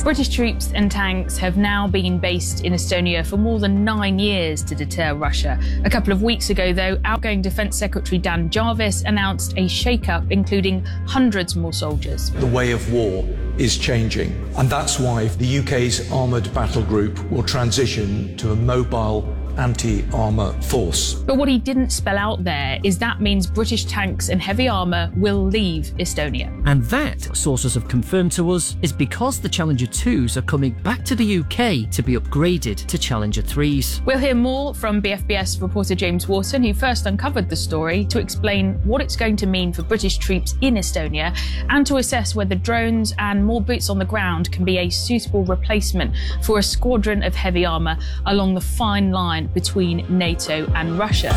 British troops and tanks have now been based in Estonia for more than 9 years to deter Russia. A couple of weeks ago, though, outgoing Defence Secretary Dan Jarvis announced a shake-up, including hundreds more soldiers. The way of war is changing, and that's why the UK's Armoured Battle Group will transition to a mobile anti-armour force. But what he didn't spell out there is that means British tanks and heavy armour will leave Estonia. And that, sources have confirmed to us, is because the Challenger 2s are coming back to the UK to be upgraded to Challenger 3s. We'll hear more from BFBS reporter James Wharton, who first uncovered the story, to explain what it's going to mean for British troops in Estonia and to assess whether drones and more boots on the ground can be a suitable replacement for a squadron of heavy armour along the fine line between NATO and Russia.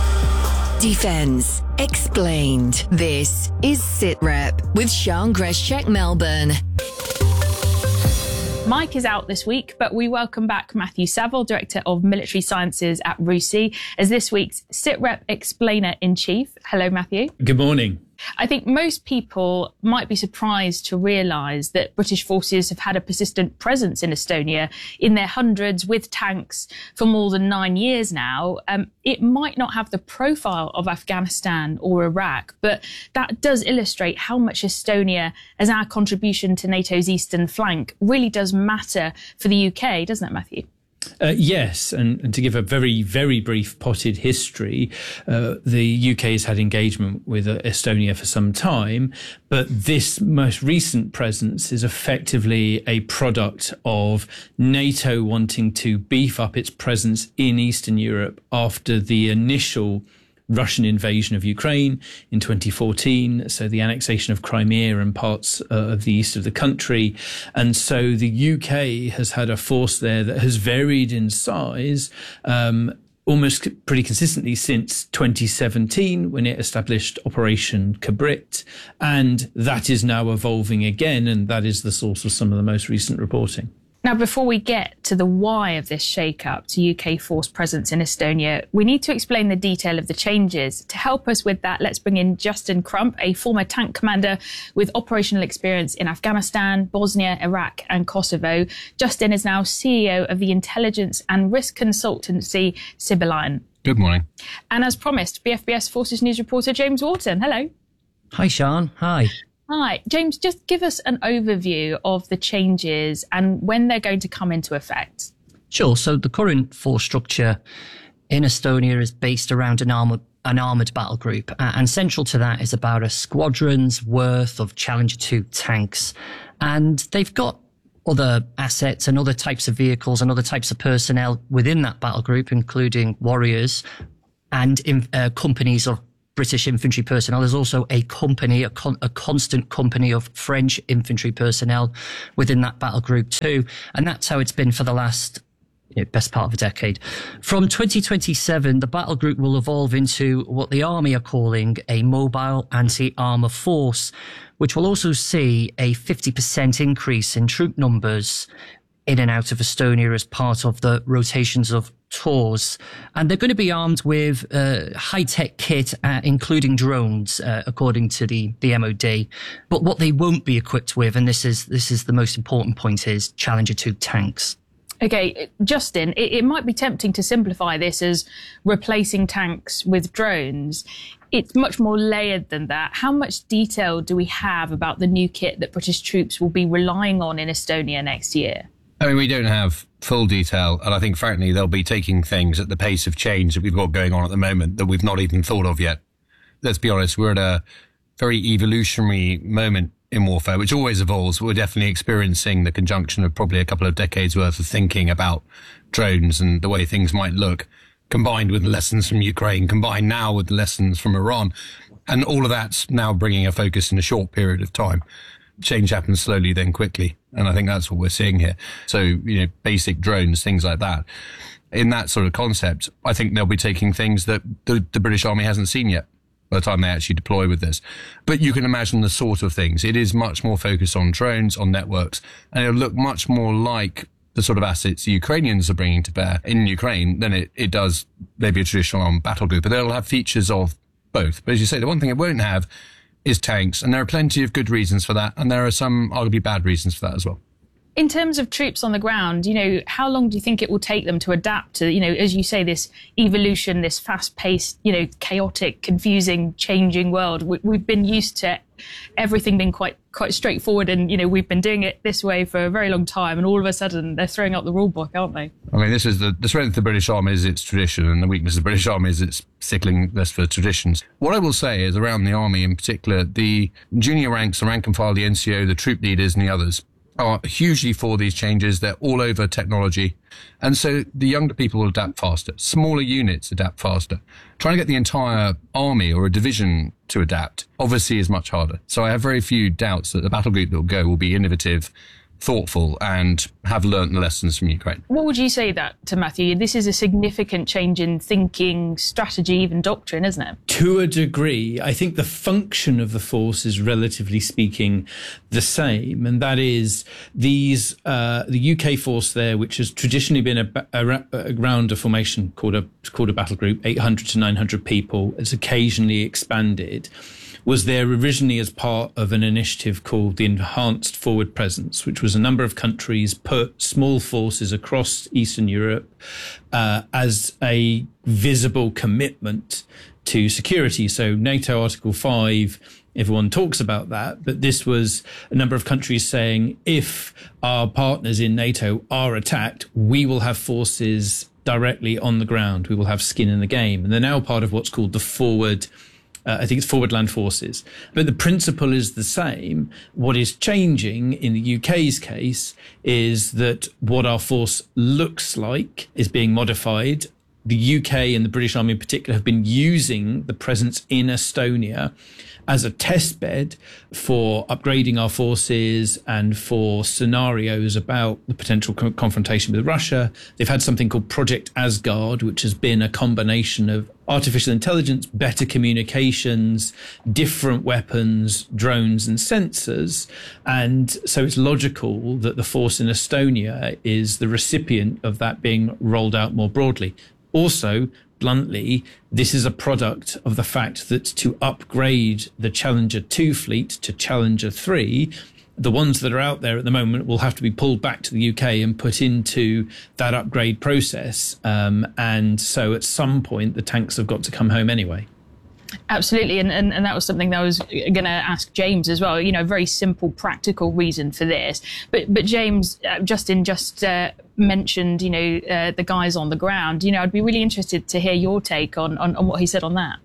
Defence Explained. This is SITREP with Sian Greschek Melbourne. Mike is out this week, but we welcome back Matthew Saville, Director of Military Sciences at RUSI, as this week's SITREP Explainer-in-Chief. Hello, Matthew. Good morning. I think most people might be surprised to realise that British forces have had a persistent presence in Estonia in their hundreds with tanks for more than 9 years now. It might not have the profile of Afghanistan or Iraq, but that does illustrate how much Estonia, as our contribution to NATO's eastern flank, really does matter for the UK, doesn't it, Matthew? Yes, and to give a very, very brief potted history, the UK has had engagement with Estonia for some time, but this most recent presence is effectively a product of NATO wanting to beef up its presence in Eastern Europe after the initial Russian invasion of Ukraine in 2014, so the annexation of Crimea and parts of the east of the country. And so the UK has had a force there that has varied in size almost pretty consistently since 2017, when it established Operation Kabrit. And that is now evolving again, and that is the source of some of the most recent reporting. Now, before we get to the why of this shake-up to UK force presence in Estonia, we need to explain the detail of the changes. To help us with that, let's bring in Justin Crump, a former tank commander with operational experience in Afghanistan, Bosnia, Iraq and Kosovo. Justin is now CEO of the intelligence and risk consultancy Sibylline. Good morning. And as promised, BFBS Forces News reporter James Wharton. Hello. Hi, Sian. Hi. Hi, James, just give us an overview of the changes and when they're going to come into effect. Sure. So the current force structure in Estonia is based around an armoured battle group. And central to that is about a squadron's worth of Challenger 2 tanks. And they've got other assets and other types of vehicles and other types of personnel within that battle group, including warriors and companies of British infantry personnel. There's also a company, a constant company of French infantry personnel within that battle group too. And that's how it's been for the last best part of a decade. From 2027, the battle group will evolve into what the army are calling a mobile anti-armour force, which will also see a 50% increase in troop numbers in and out of Estonia as part of the rotations of tours. And they're going to be armed with high-tech kit, including drones, according to the MOD. But what they won't be equipped with, and this is the most important point, is Challenger 2 tanks. OK, Justin, it might be tempting to simplify this as replacing tanks with drones. It's much more layered than that. How much detail do we have about the new kit that British troops will be relying on in Estonia next year? I mean, we don't have full detail, and I think, frankly, they'll be taking things at the pace of change that we've got going on at the moment that we've not even thought of yet. Let's be honest, we're at a very evolutionary moment in warfare, which always evolves. We're definitely experiencing the conjunction of probably a couple of decades worth of thinking about drones and the way things might look, combined with the lessons from Ukraine, combined now with the lessons from Iran. And all of that's now bringing a focus in a short period of time. Change happens slowly, then quickly. And I think that's what we're seeing here. So, basic drones, things like that. In that sort of concept, I think they'll be taking things that the British Army hasn't seen yet by the time they actually deploy with this. But you can imagine the sort of things. It is much more focused on drones, on networks, and it'll look much more like the sort of assets the Ukrainians are bringing to bear in Ukraine than it does maybe a traditional armed battle group. But they'll have features of both. But as you say, the one thing it won't have is tanks, and there are plenty of good reasons for that, and there are some arguably bad reasons for that as well. In terms of troops on the ground, how long do you think it will take them to adapt to, as you say, this evolution, this fast-paced, chaotic, confusing, changing world? We've been used to everything being quite straightforward, and we've been doing it this way for a very long time, and all of a sudden they're throwing out the rule book, aren't they? I mean, this is the strength of the British Army is its tradition, and the weakness of the British Army is its sticklingness for traditions. What I will say is, around the army in particular, the junior ranks, the rank and file, the NCO, the troop leaders and the others are hugely for these changes. They're all over technology. And so the younger people will adapt faster. Smaller units adapt faster. Trying to get the entire army or a division to adapt obviously is much harder. So I have very few doubts that the battle group that will go will be innovative, thoughtful, and have learnt the lessons from Ukraine. What would you say that to Matthew? This is a significant change in thinking, strategy, even doctrine, isn't it? To a degree. I think the function of the force is, relatively speaking, the same, and that is the UK force there, which has traditionally been around a formation called a battle group, 800 to 900 people. It's occasionally expanded. Was there originally as part of an initiative called the Enhanced Forward Presence, which was a number of countries put small forces across Eastern Europe as a visible commitment to security. So NATO Article 5, everyone talks about that, but this was a number of countries saying, if our partners in NATO are attacked, we will have forces directly on the ground. We will have skin in the game. And they're now part of what's called the Forward I think it's Forward Land Forces. But the principle is the same. What is changing in the UK's case is that what our force looks like is being modified. The UK and the British Army in particular have been using the presence in Estonia as a test bed for upgrading our forces and for scenarios about the potential confrontation with Russia. They've had something called Project Asgard, which has been a combination of artificial intelligence, better communications, different weapons, drones and sensors. And so it's logical that the force in Estonia is the recipient of that being rolled out more broadly. Also, bluntly, this is a product of the fact that to upgrade the Challenger 2 fleet to Challenger 3, the ones that are out there at the moment will have to be pulled back to the UK and put into that upgrade process. And so at some point, the tanks have got to come home anyway. Absolutely. And that was something that I was going to ask James as well. You know, a very simple, practical reason for this. But James, Justin just mentioned, you know, the guys on the ground. You know, I'd be really interested to hear your take on what he said on that.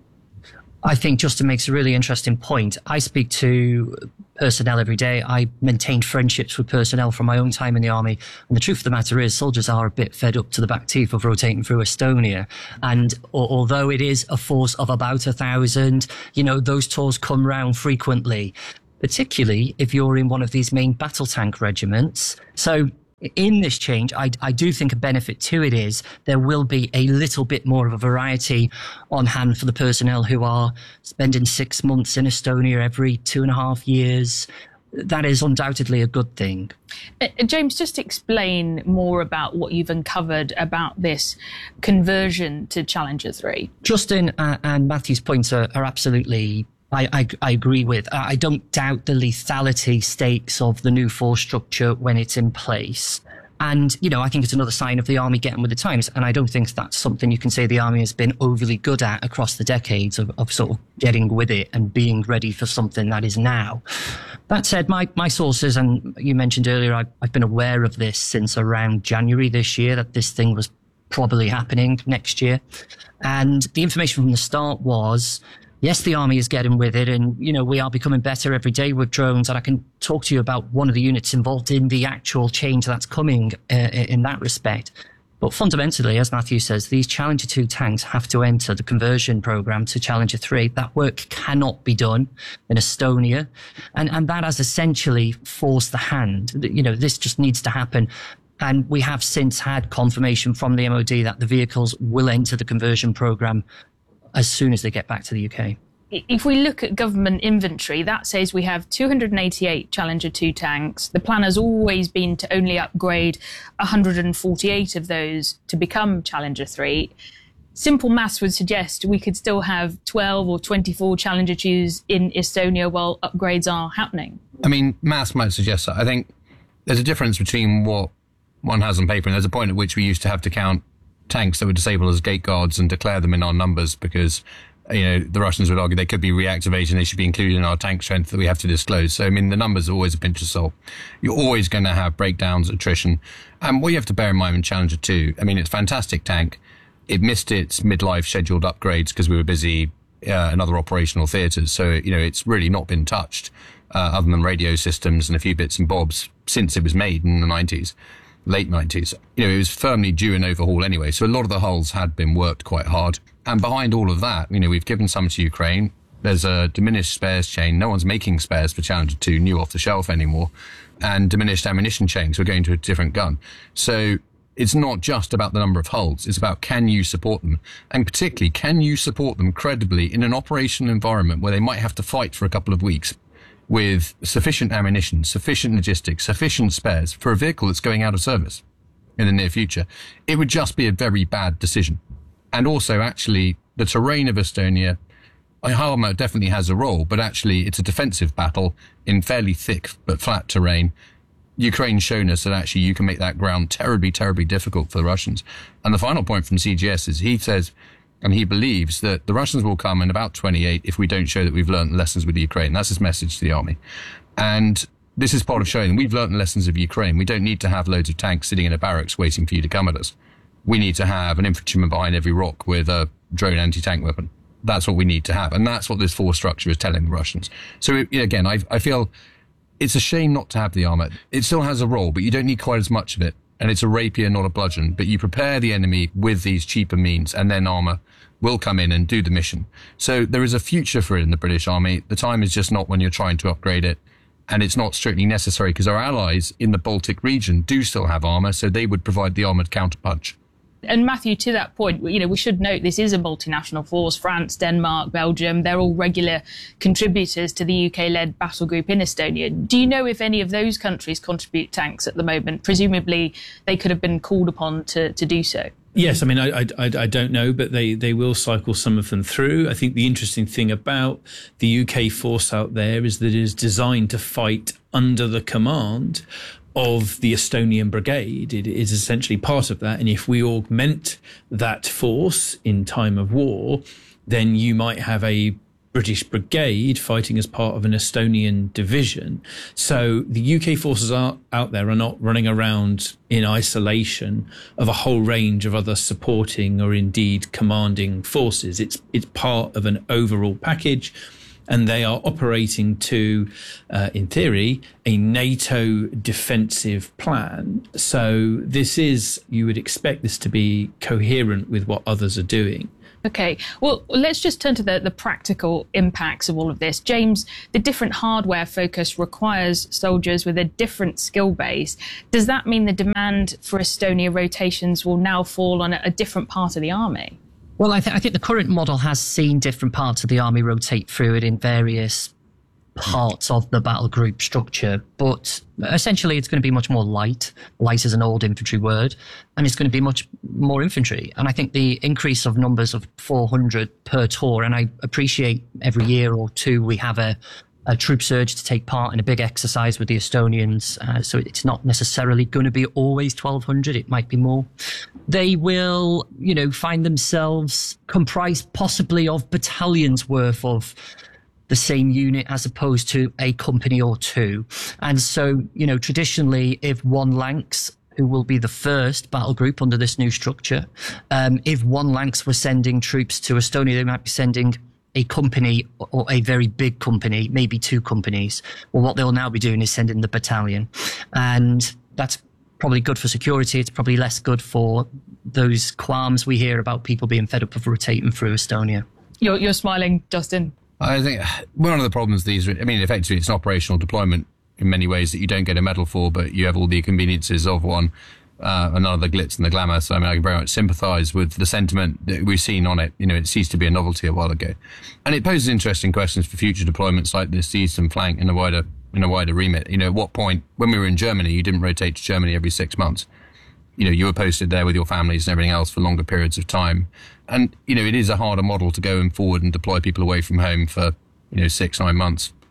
I think Justin makes a really interesting point. I speak to personnel every day. I maintained friendships with personnel from my own time in the army. And the truth of the matter is, soldiers are a bit fed up to the back teeth of rotating through Estonia. And although it is a force of about 1,000, you know, those tours come round frequently, particularly if you're in one of these main battle tank regiments. So in this change, I do think a benefit to it is there will be a little bit more of a variety on hand for the personnel who are spending 6 months in Estonia every 2.5 years. That is undoubtedly a good thing. James, just explain more about what you've uncovered about this conversion to Challenger 3. Justin and Matthew's points are absolutely I agree with. I don't doubt the lethality stakes of the new force structure when it's in place. And, you know, I think it's another sign of the army getting with the times. And I don't think that's something you can say the army has been overly good at across the decades of sort of getting with it and being ready for something that is now. That said, my sources, and you mentioned earlier, I've been aware of this since around January this year, that this thing was probably happening next year. And the information from the start was, yes, the army is getting with it, and, you know, we are becoming better every day with drones. And I can talk to you about one of the units involved in the actual change that's coming in that respect. But fundamentally, as Matthew says, these Challenger 2 tanks have to enter the conversion program to Challenger 3. That work cannot be done in Estonia. And that has essentially forced the hand. You know, this just needs to happen. And we have since had confirmation from the MOD that the vehicles will enter the conversion program as soon as they get back to the UK. If we look at government inventory, that says we have 288 Challenger 2 tanks. The plan has always been to only upgrade 148 of those to become Challenger 3. Simple maths would suggest we could still have 12 or 24 Challenger 2s in Estonia while upgrades are happening. I mean, maths might suggest that. I think there's a difference between what one has on paper, and there's a point at which we used to have to count tanks that were disabled as gate guards and declare them in our numbers because, the Russians would argue they could be reactivated and they should be included in our tank strength that we have to disclose. So, the numbers are always a pinch of salt. You're always going to have breakdowns, attrition. And what you have to bear in mind in Challenger 2, it's a fantastic tank. It missed its midlife scheduled upgrades because we were busy in other operational theatres. So, it's really not been touched other than radio systems and a few bits and bobs since it was made in the 90s. Late 90s. It was firmly due an overhaul anyway, so a lot of the hulls had been worked quite hard. And behind all of that, we've given some to Ukraine. There's a diminished spares chain. No one's making spares for Challenger 2 new off the shelf anymore. And diminished ammunition chains. We're going to a different gun. So it's not just about the number of hulls. It's about, can you support them? And particularly, can you support them credibly in an operational environment where they might have to fight for a couple of weeks with sufficient ammunition, sufficient logistics, sufficient spares for a vehicle that's going out of service in the near future? It would just be a very bad decision. And also, actually, the terrain of Estonia, armour definitely has a role, but actually it's a defensive battle in fairly thick but flat terrain. Ukraine's shown us that actually you can make that ground terribly, terribly difficult for the Russians. And the final point from CGS is he says, and he believes that the Russians will come in about 28 if we don't show that we've learned lessons with Ukraine. That's his message to the army. And this is part of showing we've learned the lessons of Ukraine. We don't need to have loads of tanks sitting in a barracks waiting for you to come at us. We need to have an infantryman behind every rock with a drone anti-tank weapon. That's what we need to have. And that's what this force structure is telling the Russians. So again, I feel it's a shame not to have the armour. It still has a role, but you don't need quite as much of it. And it's a rapier, not a bludgeon. But you prepare the enemy with these cheaper means, and then armour will come in and do the mission. So there is a future for it in the British Army. The time is just not when you're trying to upgrade it. And it's not strictly necessary because our allies in the Baltic region do still have armour, so they would provide the armoured counterpunch. And Matthew, to that point, we should note this is a multinational force. France, Denmark, Belgium, they're all regular contributors to the UK-led battle group in Estonia. Do you know if any of those countries contribute tanks at the moment? Presumably they could have been called upon to do so. Yes, I don't know, but they will cycle some of them through. I think the interesting thing about the UK force out there is that it is designed to fight under the command of the Estonian brigade. It is essentially part of that. And if we augment that force in time of war, then you might have a British brigade fighting as part of an Estonian division. So the UK forces out there are not running around in isolation of a whole range of other supporting or indeed commanding forces. It's part of an overall package. And they are operating to, in theory, a NATO defensive plan. So you would expect this to be coherent with what others are doing. OK, well, let's just turn to the practical impacts of all of this. James, the different hardware focus requires soldiers with a different skill base. Does that mean the demand for Estonia rotations will now fall on a different part of the army? Well, I think the current model has seen different parts of the army rotate through it in various parts of the battle group structure, but essentially it's going to be much more light. Light is an old infantry word, and it's going to be much more infantry. And I think the increase of numbers of 400 per tour, and I appreciate every year or two we have a troop surge to take part in a big exercise with the Estonians. So it's not necessarily going to be always 1,200. It might be more. They will, find themselves comprised possibly of battalions worth of the same unit as opposed to a company or two. And so, traditionally, if one Lanks, who will be the first battle group under this new structure, if one Lanks were sending troops to Estonia, they might be sending a company or a very big company, maybe two companies. Well, what they'll now be doing is sending the battalion. And that's probably good for security. It's probably less good for those qualms we hear about people being fed up of rotating through Estonia. You're smiling, Justin. I think one of the problems effectively it's an operational deployment in many ways that you don't get a medal for, but you have all the inconveniences of one. And none of the glitz and the glamour. So I can very much sympathise with the sentiment that we've seen on it. It ceased to be a novelty a while ago, and it poses interesting questions for future deployments like this Eastern flank in a wider remit. At what point, when we were in Germany, you didn't rotate to Germany every 6 months. You were posted there with your families and everything else for longer periods of time. And it is a harder model to go and forward and deploy people away from home for 6-9 months.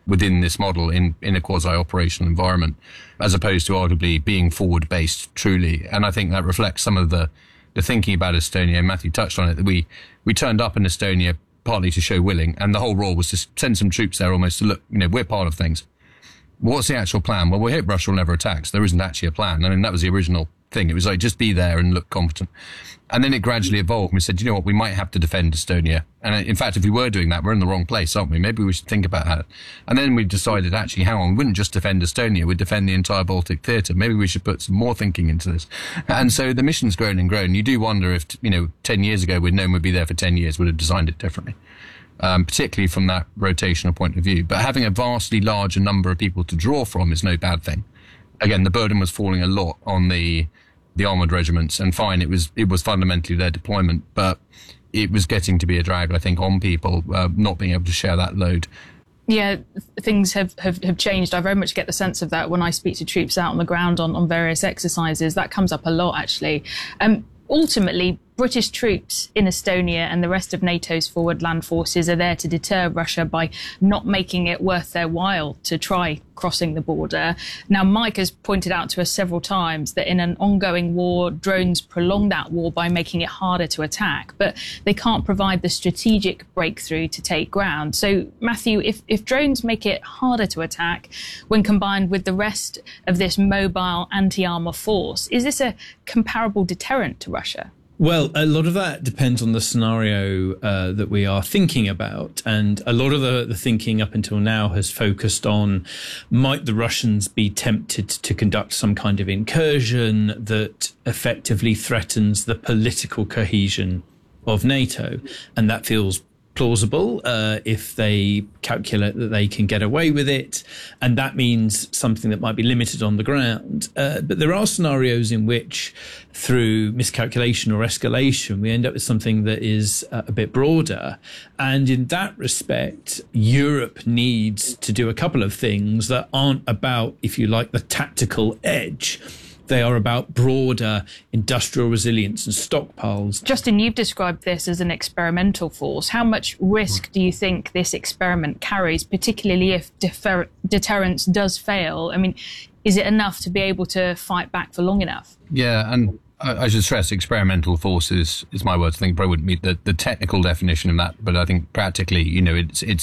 within this model in a quasi-operational environment, as opposed to arguably being forward-based truly. And I think that reflects some of the thinking about Estonia. Matthew touched on it, that we turned up in Estonia partly to show willing, and the whole role was to send some troops there almost to look, we're part of things. What's the actual plan? Well, we hope Russia will never attack, so there isn't actually a plan. I mean, that was the original thing. It was like, just be there and look competent. And then it gradually evolved. We said, you know what, we might have to defend Estonia. And in fact, if we were doing that, we're in the wrong place, aren't we? Maybe we should think about that. And then we decided, actually, hang on, we wouldn't just defend Estonia, we'd defend the entire Baltic theatre. Maybe we should put some more thinking into this. And so the mission's grown and grown. You do wonder if, 10 years ago, we'd known we'd be there for 10 years, would have designed it differently. Particularly from that rotational point of view. But having a vastly larger number of people to draw from is no bad thing. Again, the burden was falling a lot on the armoured regiments, and fine, it was fundamentally their deployment, but it was getting to be a drag, I think, on people not being able to share that load. Yeah, things have changed. I very much get the sense of that when I speak to troops out on the ground on various exercises. That comes up a lot, actually. Ultimately, British troops in Estonia and the rest of NATO's forward land forces are there to deter Russia by not making it worth their while to try crossing the border. Now, Mike has pointed out to us several times that in an ongoing war, drones prolong that war by making it harder to attack, but they can't provide the strategic breakthrough to take ground. So, Matthew, if drones make it harder to attack when combined with the rest of this mobile anti-armour force, is this a comparable deterrent to Russia? Well, a lot of that depends on the scenario that we are thinking about. And a lot of the thinking up until now has focused on, might the Russians be tempted to conduct some kind of incursion that effectively threatens the political cohesion of NATO? And that feels plausible if they calculate that they can get away with it, and that means something that might be limited on the ground. But there are scenarios in which, through miscalculation or escalation, we end up with something that is a bit broader. And in that respect, Europe needs to do a couple of things that aren't about, if you like, the tactical edge. They are about broader industrial resilience and stockpiles. Justin, you've described this as an experimental force. How much risk do you think this experiment carries, particularly if deterrence does fail? I mean, is it enough to be able to fight back for long enough? Yeah, and I should stress experimental force is my word. I think probably wouldn't meet the technical definition of that, but I think practically, it's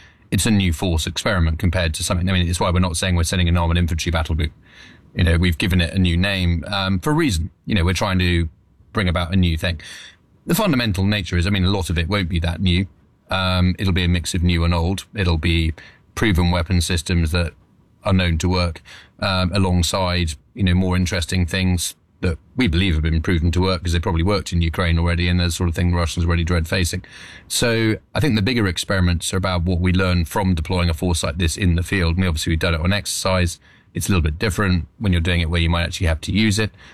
a new force experiment compared to something. I mean, it's why we're not saying we're sending an armoured infantry battle group. We've given it a new name for a reason. We're trying to bring about a new thing. The fundamental nature is, a lot of it won't be that new. It'll be a mix of new and old. It'll be proven weapon systems that are known to work alongside, more interesting things that we believe have been proven to work because they probably worked in Ukraine already, and there's sort of thing the Russians already dread facing. So I think the bigger experiments are about what we learn from deploying a force like this in the field. And we've done it on exercise. It's a little bit different when you're doing it where you might actually have to use it.